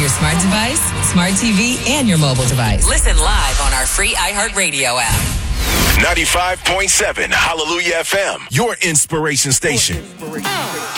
your smart device, smart TV, and your mobile device. Listen live on our free iHeartRadio app. 95.7 Hallelujah FM, your inspiration station.